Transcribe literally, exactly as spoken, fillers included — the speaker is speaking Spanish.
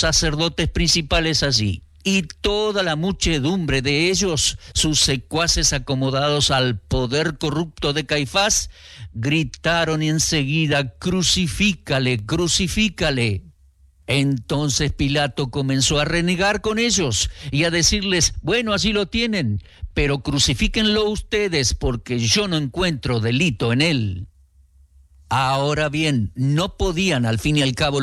sacerdotes principales allí, y toda la muchedumbre de ellos, sus secuaces acomodados al poder corrupto de Caifás, gritaron enseguida: «Crucifícale, crucifícale». Entonces Pilato comenzó a renegar con ellos y a decirles: «Bueno, así lo tienen, pero crucifíquenlo ustedes, porque yo no encuentro delito en él». Ahora bien, no podían al fin y al cabo